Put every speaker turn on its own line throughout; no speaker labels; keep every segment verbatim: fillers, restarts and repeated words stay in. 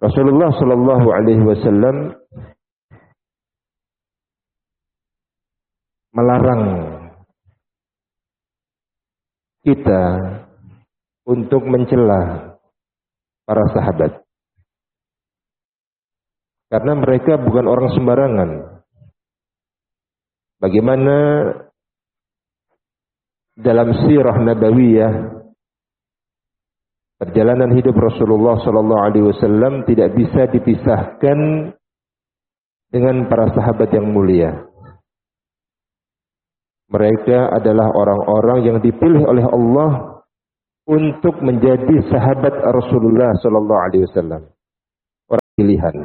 Rasulullah Shallallahu Alaihi Wasallam melarang kita untuk mencela para sahabat, karena mereka bukan orang sembarangan. Bagaimana dalam sirah nabawiyah, perjalanan hidup Rasulullah Sallallahu Alaihi Wasallam tidak bisa dipisahkan dengan para sahabat yang mulia. Mereka adalah orang-orang yang dipilih oleh Allah untuk menjadi sahabat Rasulullah Sallallahu Alaihi Wasallam, orang pilihan.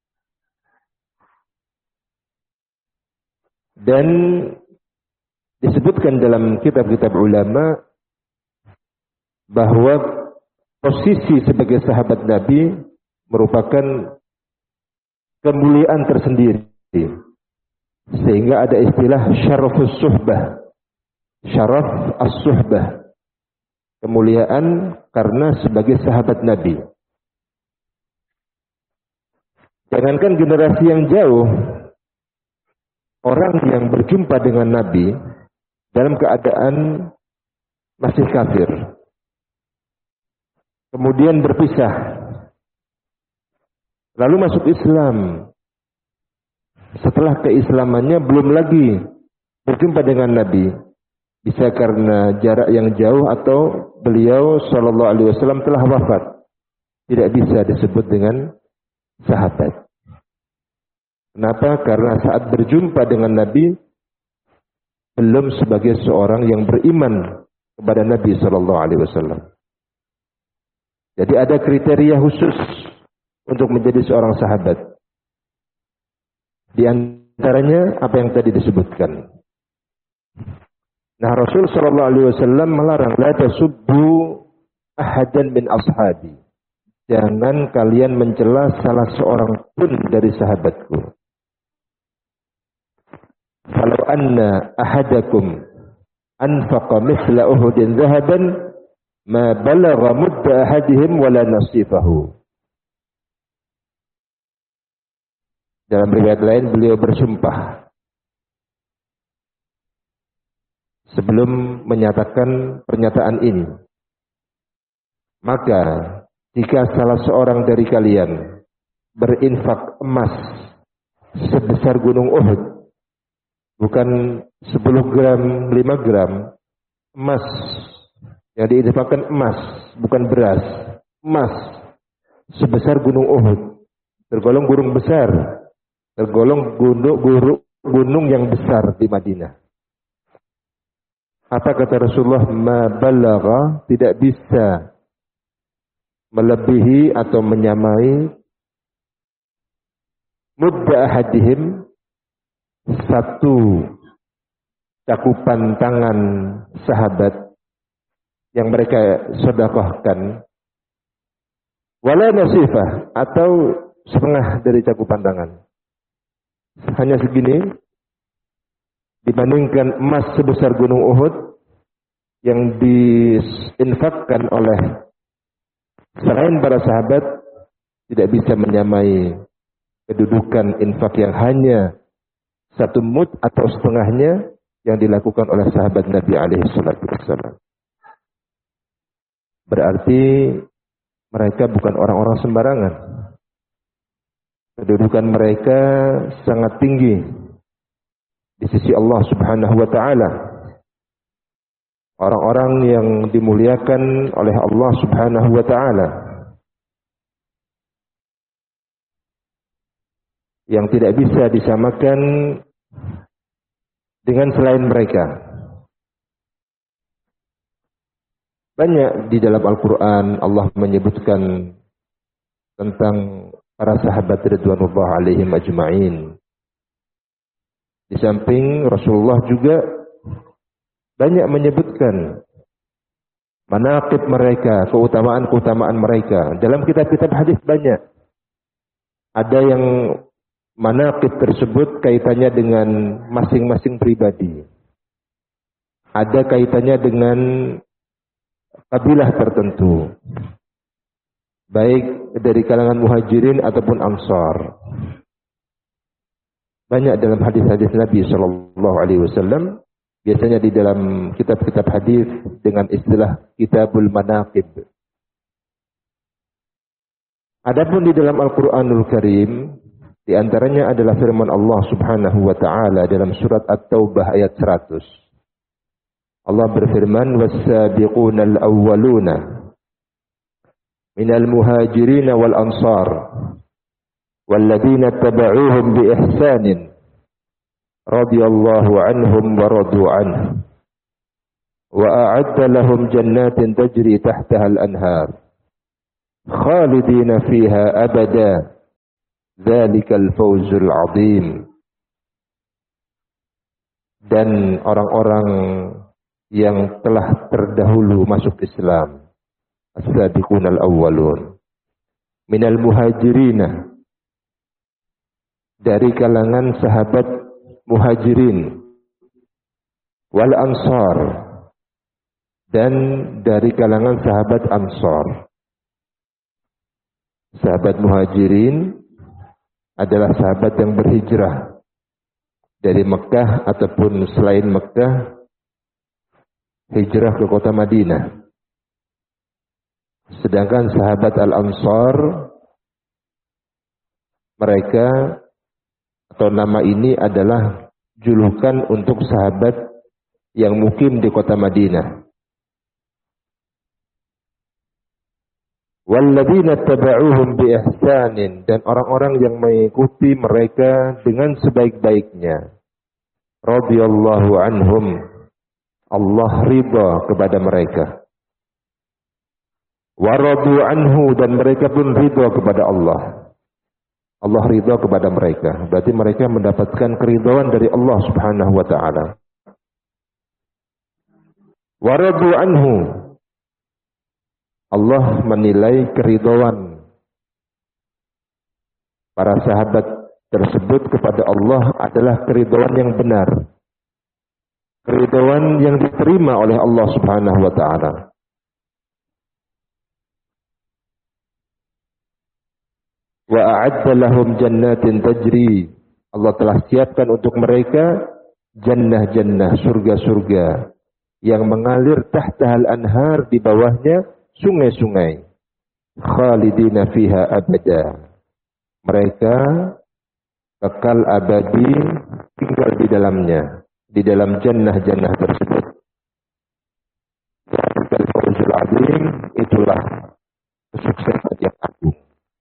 Dan disebutkan dalam kitab-kitab ulama bahwa posisi sebagai sahabat Nabi merupakan kemuliaan tersendiri, sehingga ada istilah syarafus suhbah, syaraf as-suhbah, kemuliaan karena sebagai sahabat Nabi. Jangankan generasi yang jauh, orang yang berjumpa dengan Nabi dalam keadaan masih kafir, kemudian berpisah, lalu masuk Islam, setelah keislamannya belum lagi berjumpa dengan Nabi, bisa karena jarak yang jauh atau beliau Shallallahu Alaihi Wasallam telah wafat, tidak bisa disebut dengan sahabat. Kenapa? Karena saat berjumpa dengan Nabi belum sebagai seorang yang beriman kepada Nabi Shallallahu Alaihi Wasallam. Jadi ada kriteria khusus untuk menjadi seorang sahabat. Di antaranya apa yang tadi disebutkan. Nah, Rasul Shallallahu Alaihi Wasallam melarang, la tasubbu ahadan min ashabi. Jangan kalian mencela salah seorang pun dari sahabatku. Kalau anna ahadakum anfaqa mithla Uhudin zahaban ma balagha mudda ahadihim wala nasifahu. Dalam riwayat lain beliau bersumpah sebelum menyatakan pernyataan ini, maka jika salah seorang dari kalian berinfak emas sebesar gunung Uhud, bukan sepuluh gram, lima gram, emas, yang diinfakkan emas, bukan beras, emas sebesar gunung Uhud, tergolong gunung besar, tergolong gunung, gunung, gunung yang besar di Madinah. Apa kata Rasulullah? Ma balagha, tidak bisa melebihi atau menyamai mudda ahadihim, satu cakupan tangan sahabat yang mereka sedekahkan, wala nasifah, atau setengah dari cakupan tangan. Hanya segini dibandingkan emas sebesar gunung Uhud yang diinfakkan oleh selain para sahabat, tidak bisa menyamai kedudukan infak yang hanya satu mud atau setengahnya yang dilakukan oleh sahabat Nabi alaihi salatu wassalam. Berarti mereka bukan orang-orang sembarangan. Kedudukan mereka sangat tinggi di sisi Allah Subhanahu wa taala. Orang-orang yang dimuliakan oleh Allah Subhanahu wa taala, yang tidak bisa disamakan dengan selain mereka. Banyak di dalam Al-Quran Allah menyebutkan tentang para sahabat ridwanullah alaihim ajma'in. Di samping Rasulullah juga banyak menyebutkan manaqib mereka, keutamaan-keutamaan mereka. Dalam kitab-kitab hadis banyak. Ada yang manaqib tersebut kaitannya dengan masing-masing pribadi. Ada kaitannya dengan kabilah tertentu. Baik dari kalangan muhajirin ataupun ansar. Banyak dalam hadis-hadis Nabi Shallallahu Alaihi Wasallam, biasanya di dalam kitab-kitab hadis dengan istilah Kitabul Manaqib. Adapun di dalam Al-Quranul Karim, di antaranya adalah firman Allah Subhanahu wa taala dalam surat At-Taubah ayat seratus. Allah berfirman, "Was-sabiqunal awwaluna minal muhajirin wal ansar walladzina tabauhum bi ihsanin radhiyallahu anhum wa radu anhu wa a'adda lahum jannatin tajri tahtaha al-anhar khalidina fiha abada dzalikal fawzul 'adzim." Dan orang-orang yang telah terdahulu masuk Islam, as-sabiqunal awwalun minal muhajirin, dari kalangan sahabat muhajirin, wal ansar, dan dari kalangan sahabat ansar. Sahabat muhajirin adalah sahabat yang berhijrah dari Mekah ataupun selain Mekah, hijrah ke kota Madinah. Sedangkan sahabat Al-Ansar, mereka atau nama ini adalah julukan untuk sahabat yang mukim di kota Madinah. Walladzina tabauhum bi ihsanin, dan orang-orang yang mengikuti mereka dengan sebaik-baiknya. Radhiyallahu anhum, Allah ridha kepada mereka. Wa radu anhu, dan mereka pun ridha kepada Allah. Allah ridha kepada mereka. Berarti mereka mendapatkan keridhaan dari Allah Subhanahu wa taala. Wa radu anhu, Allah menilai keridhaan para sahabat tersebut kepada Allah adalah keridhaan yang benar. Keridhaan yang diterima oleh Allah Subhanahu wa taala. Wa a'adda lahum jannatin tajri, Allah telah siapkan untuk mereka jannah-jannah, surga-surga yang mengalir tahtahal anhar, di bawahnya sungai-sungai. Khalidina fiha abada, mereka kekal abadi tinggal di dalamnya, di dalam jannah-jannah tersebut. Dzalikal fawzul 'adzim, itulah kesuksesan yang agung.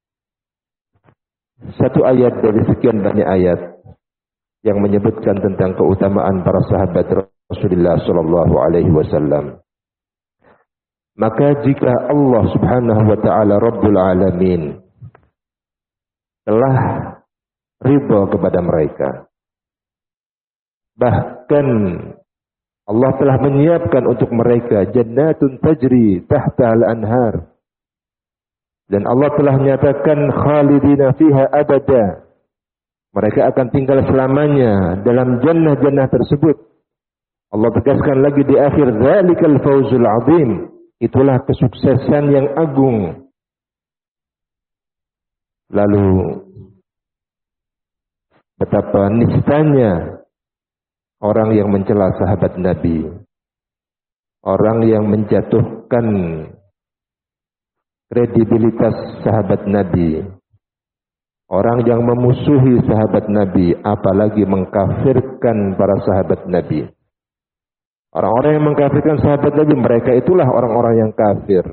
Satu ayat dari sekian banyak ayat yang menyebutkan tentang keutamaan para sahabat Rasulullah sallallahu alaihi wasallam. Maka jika Allah Subhanahu wa taala Rabbul Alamin telah ridha kepada mereka, bahkan Allah telah menyiapkan untuk mereka jannatun tajri tahta al-anhar, dan Allah telah menyatakan khalidina fiha abada, mereka akan tinggal selamanya dalam jannah-jannah tersebut. Allah tegaskan lagi di akhir, dzalikal fawzul 'adzim, itulah kesuksesan yang agung. Lalu betapa nistanya orang yang mencela sahabat Nabi, orang yang menjatuhkan kredibilitas sahabat Nabi, orang yang memusuhi sahabat Nabi, apalagi mengkafirkan para sahabat Nabi. Orang-orang yang mengkafirkan sahabat Nabi, mereka itulah orang-orang yang kafir.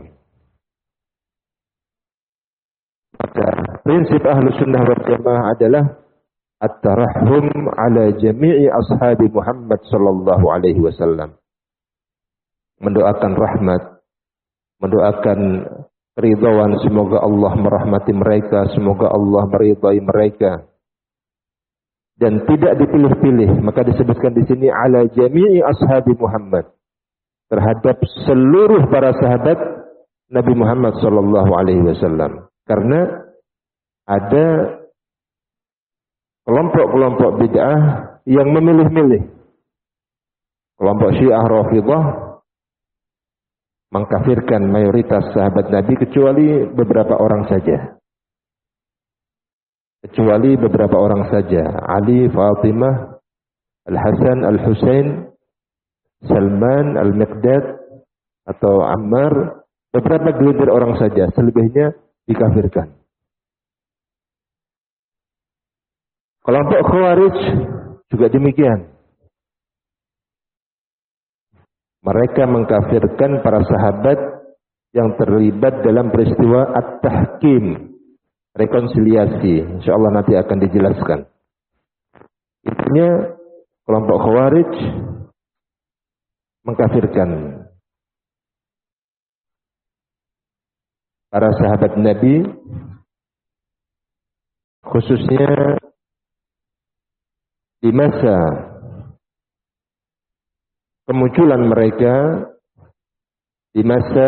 Maka prinsip Ahlus Sunnah wal Jamaah adalah at-tarahhum ala jami'i ashabi Muhammad sallallahu alaihi wasallam. Mendoakan rahmat, mendoakan keridhaan, semoga Allah merahmati mereka, semoga Allah meridai mereka. Dan tidak dipilih-pilih, maka disebutkan di sini ala jami'i ashabi Muhammad, terhadap seluruh para sahabat Nabi Muhammad sallallahu alaihi wasallam. Karena ada kelompok-kelompok bid'ah yang memilih-milih. Kelompok Syiah Rafidhah mengkafirkan mayoritas sahabat Nabi kecuali beberapa orang saja. Kecuali beberapa orang saja. Ali, Fatimah, Al-Hasan, Al-Husain, Salman, Al-Miqdad, atau Ammar. Beberapa gelintir orang saja. Selebihnya dikafirkan. Kelompok Khawarij juga demikian. Mereka mengkafirkan para sahabat yang terlibat dalam peristiwa At-Tahkim, rekonsiliasi. Insyaallah nanti akan dijelaskan. Intinya kelompok Khawarij mengkafirkan para sahabat Nabi, khususnya di masa kemunculan mereka, di masa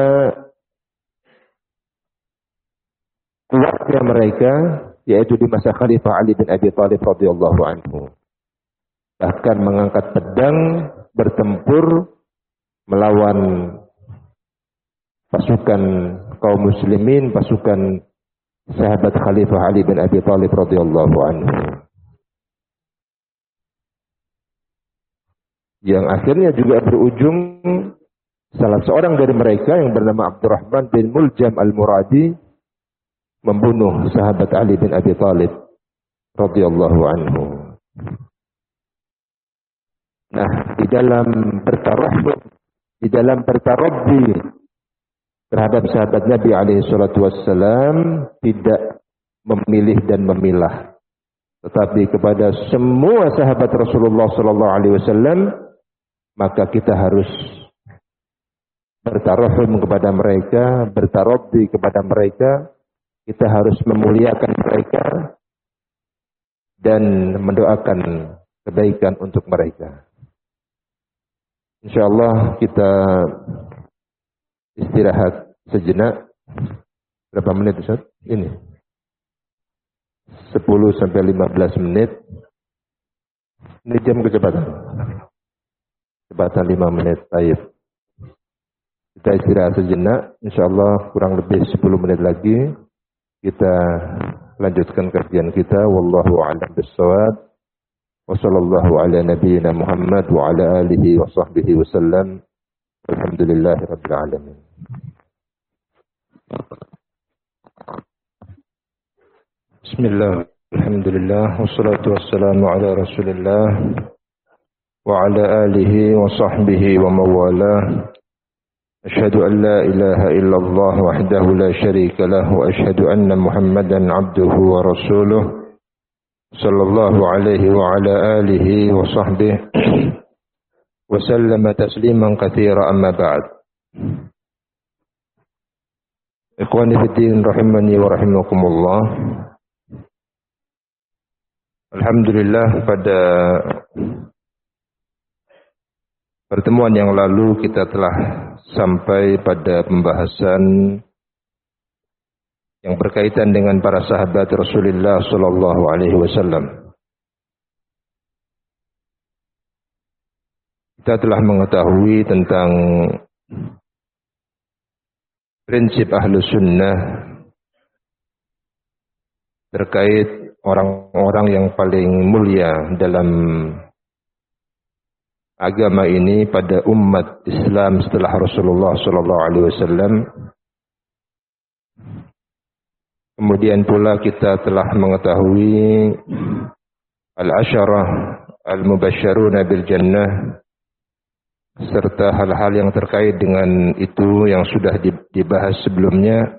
kuatnya mereka, yaitu di masa Khalifah Ali bin Abi Thalib radhiyallahu anhu. Bahkan mengangkat pedang bertempur melawan pasukan kaum muslimin, pasukan sahabat Khalifah Ali bin Abi Thalib radhiyallahu anhu. Yang akhirnya juga berujung salah seorang dari mereka yang bernama Abdurrahman bin Muljam Al-Muradi membunuh sahabat Ali bin Abi Thalib radhiyallahu anhu. Nah, di dalam bertarahum, di dalam bertarabbi terhadap sahabat Nabi alaihi salatu wassalam, tidak memilih dan memilah, tetapi kepada semua sahabat Rasulullah sallallahu alaihi wasallam, maka kita harus bertarahum kepada mereka, bertarabbi kepada mereka, kita harus memuliakan mereka dan mendoakan kebaikan untuk mereka. Insyaallah kita istirahat sejenak. Berapa menit Ustaz? Ini sepuluh sampai lima belas menit. Ini jam kecepatan. Kecepatan lima menit. Baik. Kita istirahat sejenak. Insyaallah kurang lebih sepuluh menit lagi kita lanjutkan kajian kita. Wallahu a'lam bissawab. Wa sallallahu ala nabiyyina Muhammad wa ala alihi wa sahbihi wasallam. Alhamdulillahi rabbil alamin. Bismillah. Alhamdulillah wassalatu wassalamu ala Rasulillah wa ala alihi wa sahbihi wa mawalah. Asyhadu an la ilaha illallah wahdahu la syarika lah wa asyhadu anna Muhammadan abduhu wa rasuluh sallallahu alaihi wa ala alihi wa sahbihi wa sallama tasliman katsira, amma ba'd. Ikhwani fi din rahimani wa rahimakumullah. Alhamdulillah, pada pertemuan yang lalu kita telah sampai pada pembahasan yang berkaitan dengan para sahabat Rasulullah sallallahu alaihi wasallam. Kita telah mengetahui tentang prinsip Ahlus Sunnah terkait orang-orang yang paling mulia dalam agama ini pada umat Islam setelah Rasulullah sallallahu alaihi wasallam. Kemudian pula kita telah mengetahui al-asyarah al-mubasysyaruna bil jannah serta hal-hal yang terkait dengan itu yang sudah dibahas sebelumnya.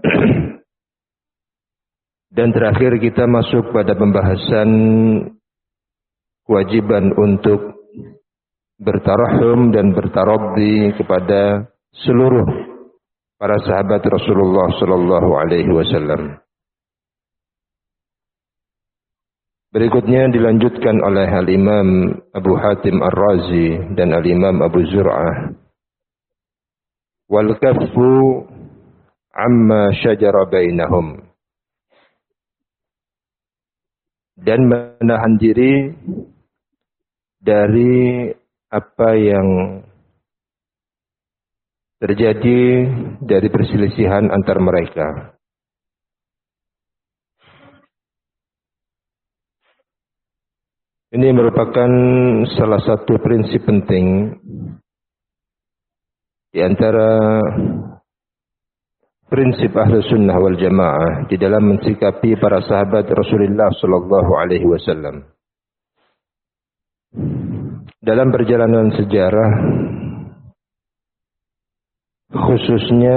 Dan terakhir kita masuk pada pembahasan kewajiban untuk bertarahum dan bertarabbi kepada seluruh para sahabat Rasulullah sallallahu alaihi wasallam. Berikutnya dilanjutkan oleh Al-Imam Abu Hatim Ar-Razi dan Al-Imam Abu Zur'ah. Wal kaffu amma syajara bainahum. Dan menahan diri dari apa yang terjadi dari perselisihan antar mereka. Ini merupakan salah satu prinsip penting di antara prinsip Ahlus Sunnah wal Jamaah di dalam mensikapi para sahabat Rasulullah sallallahu alaihi wasallam. Dalam perjalanan sejarah, khususnya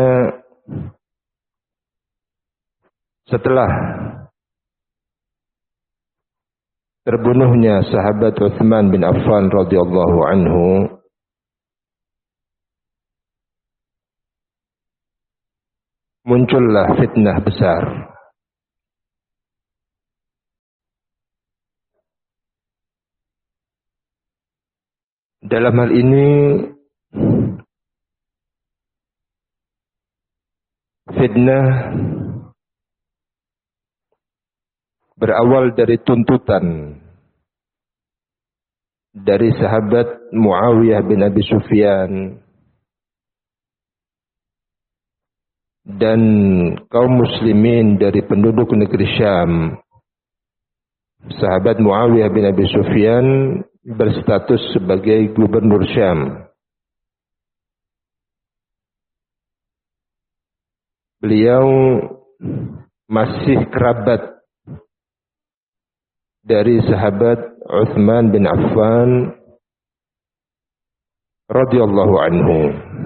setelah terbunuhnya sahabat Utsman bin Affan radhiyallahu anhu, muncullah fitnah besar. Dalam hal ini fitnah berawal dari tuntutan dari sahabat Muawiyah bin Abi Sufyan dan kaum muslimin dari penduduk negeri Syam. Sahabat Muawiyah bin Abi Sufyan berstatus sebagai gubernur Syam. Beliau masih kerabat dari sahabat Utsman bin Affan radhiyallahu anhu.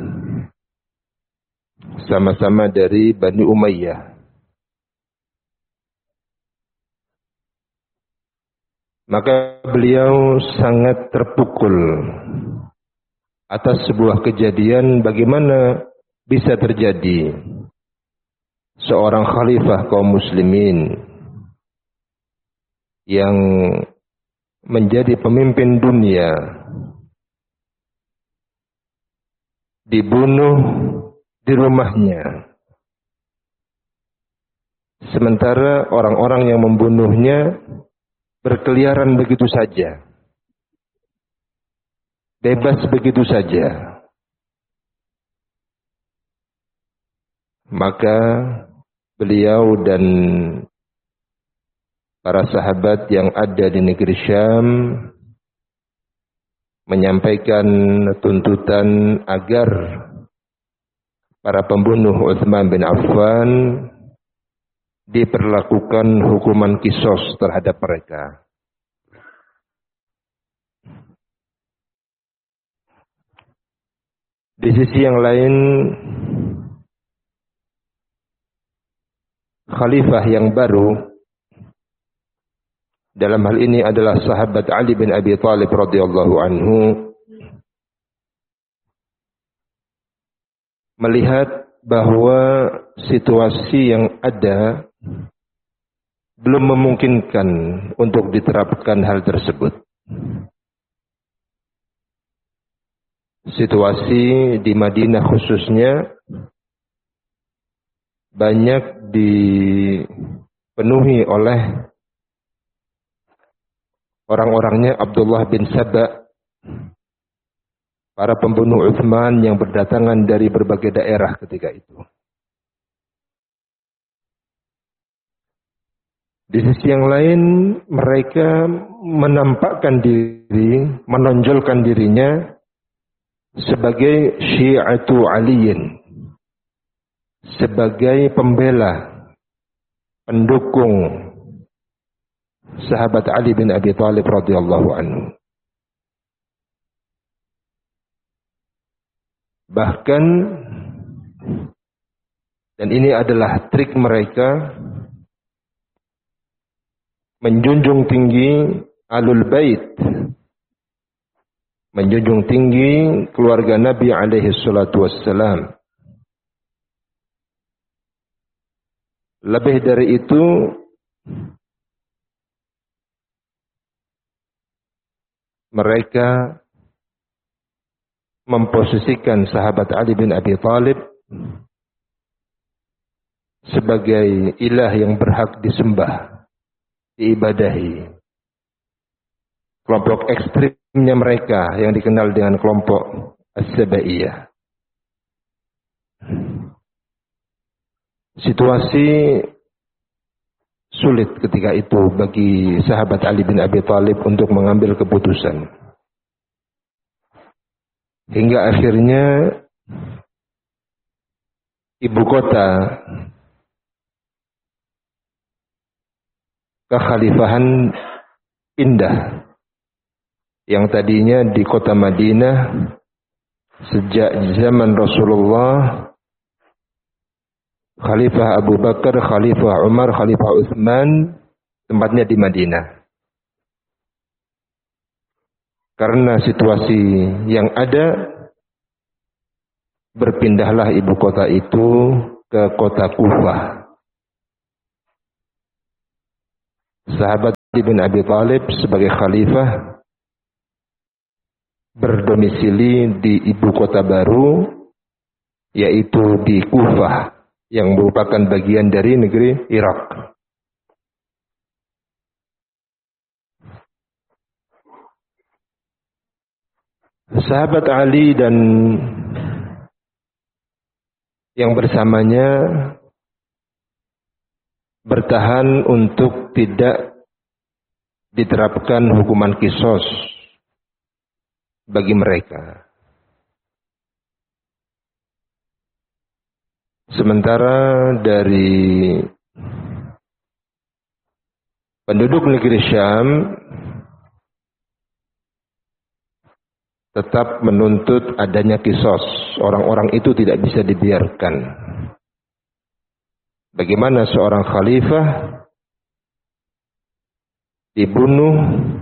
Sama-sama dari Bani Umayyah. Maka beliau sangat terpukul atas sebuah kejadian bagaimana bisa terjadi seorang khalifah kaum muslimin yang menjadi pemimpin dunia dibunuh di rumahnya. Sementara orang-orang yang membunuhnya berkeliaran begitu saja. Bebas begitu saja. Maka beliau dan para sahabat yang ada di negeri Syam menyampaikan tuntutan agar para pembunuh Utsman bin Affan diperlakukan hukuman kisos terhadap mereka. Di sisi yang lain, khalifah yang baru dalam hal ini adalah sahabat Ali bin Abi Thalib radhiyallahu anhu melihat bahwa situasi yang ada belum memungkinkan untuk diterapkan hal tersebut. Situasi di Madinah khususnya banyak dipenuhi oleh orang-orangnya Abdullah bin Saba, para pembunuh Utsman yang berdatangan dari berbagai daerah ketika itu. Di sisi yang lain, mereka menampakkan diri, menonjolkan dirinya sebagai Syi'atu Aliyin, sebagai pembela, pendukung sahabat Ali bin Abi Thalib radhiyallahu anhu. Bahkan, dan ini adalah trik mereka, menjunjung tinggi Ahlul Bait, menjunjung tinggi keluarga Nabi alaihi salatu wassalam. Lebih dari itu, mereka memposisikan sahabat Ali bin Abi Thalib sebagai ilah yang berhak disembah, diibadahi. Kelompok ekstrimnya mereka yang dikenal dengan kelompok As-Sabaiyah. situasi sulit ketika itu bagi sahabat Ali bin Abi Thalib untuk mengambil keputusan. Hingga akhirnya ibu kota kekhalifahan pindah, yang tadinya di kota Madinah sejak zaman Rasulullah, Khalifah Abu Bakar, Khalifah Umar, Khalifah Utsman, tempatnya di Madinah. Karena situasi yang ada, berpindahlah ibu kota itu ke kota Kufah. Sahabat Ali bin Abi Thalib sebagai khalifah berdomisili di ibu kota baru, yaitu di Kufah, yang merupakan bagian dari negeri Irak. Sahabat Ali dan yang bersamanya bertahan untuk tidak diterapkan hukuman qisas bagi mereka. Sementara dari penduduk negeri Syam tetap menuntut adanya qisas. Orang-orang itu tidak bisa dibiarkan. Bagaimana seorang khalifah dibunuh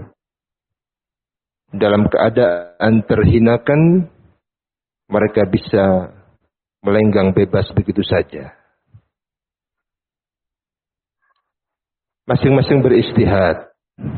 dalam keadaan terhinakan, mereka bisa melenggang bebas begitu saja. Masing-masing beristihad.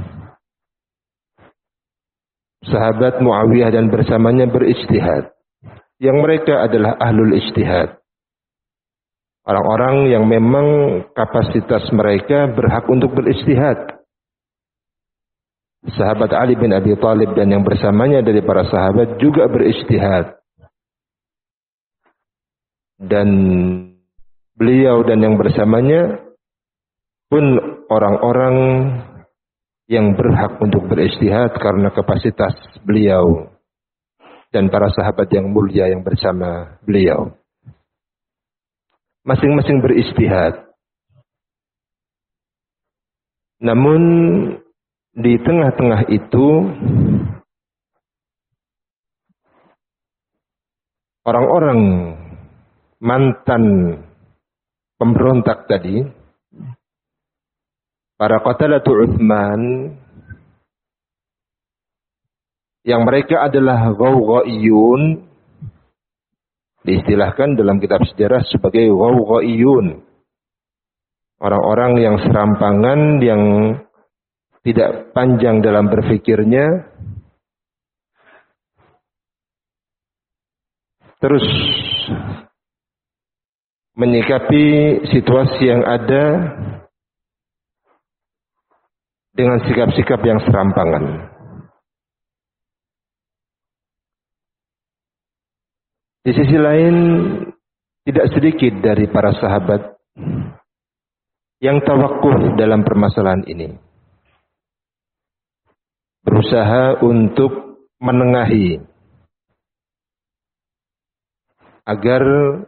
Sahabat Muawiyah dan bersamanya beristihad. Yang mereka adalah ahlul istihad. Orang-orang yang memang kapasitas mereka berhak untuk beristihad. Sahabat Ali bin Abi Thalib dan yang bersamanya dari para sahabat juga beristihad. Dan beliau dan yang bersamanya pun orang-orang yang berhak untuk beristihad karena kapasitas beliau dan para sahabat yang mulia yang bersama beliau. Masing-masing beristihad. Namun di tengah-tengah itu orang-orang mantan pemberontak tadi, para qatalatu Utsman, yang mereka adalah ghawghaiyun, diistilahkan dalam kitab sejarah sebagai ghawghaiyun, orang-orang yang serampangan, yang tidak panjang dalam berfikirnya, terus menyikapi situasi yang ada dengan sikap-sikap yang serampangan. Di sisi lain, tidak sedikit dari para sahabat yang tawakuf dalam permasalahan ini, berusaha untuk menengahi agar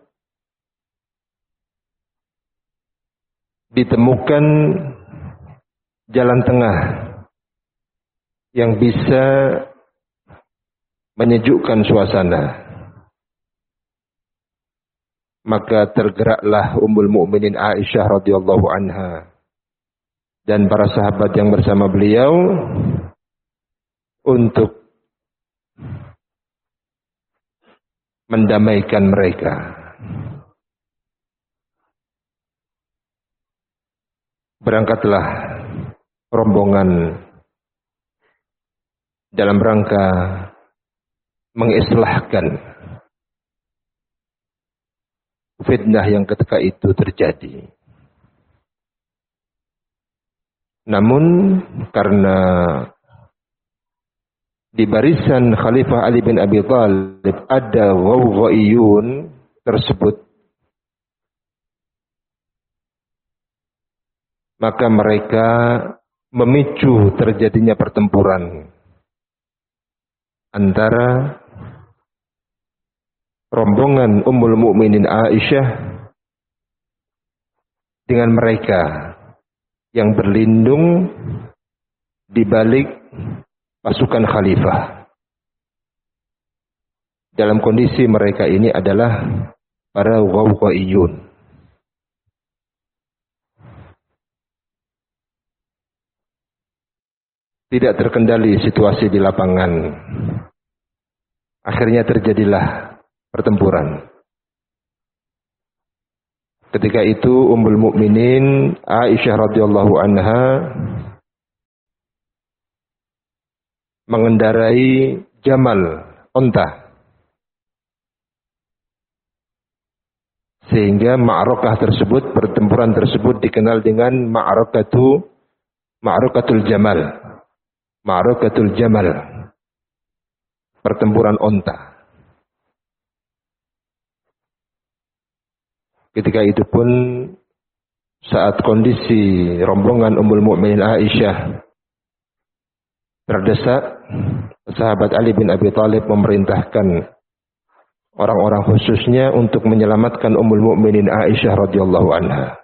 ditemukan jalan tengah yang bisa menyejukkan suasana. Maka tergeraklah Ummul Mukminin Aisyah radhiyallahu anha dan para sahabat yang bersama beliau untuk mendamaikan mereka. Berangkatlah rombongan dalam rangka mengislahkan fitnah yang ketika itu terjadi. Namun karena di barisan Khalifah Ali bin Abi Thalib ada ghawghaiyun tersebut, maka mereka memicu terjadinya pertempuran antara rombongan Ummul Mukminin Aisyah dengan mereka yang berlindung di balik pasukan khalifah. Dalam kondisi mereka ini adalah para ghawqaiyun. Tidak terkendali situasi di lapangan. Akhirnya terjadilah pertempuran. Ketika itu Ummul Mukminin Aisyah radhiyallahu anha mengendarai jamal, onta. Sehingga ma'rakah tersebut, pertempuran tersebut dikenal dengan ma'rakatu ma'rakatul jamal. Ma'rakatul jamal. Pertempuran onta. Ketika itu pun saat kondisi rombongan Ummul Mukminin Aisyah terdesak, sahabat Ali bin Abi Thalib memerintahkan orang-orang khususnya untuk menyelamatkan Ummul Mukminin Aisyah radhiyallahu anha.